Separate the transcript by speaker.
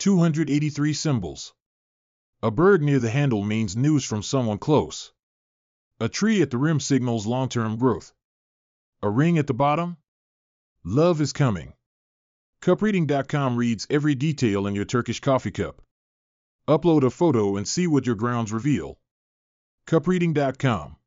Speaker 1: 283 symbols. A bird near the handle means news from someone close. A tree at the rim signals long-term growth. A ring at the bottom? Love is coming. Cupreading.com reads every detail in your Turkish coffee cup. Upload a photo and see what your grounds reveal. Cupreading.com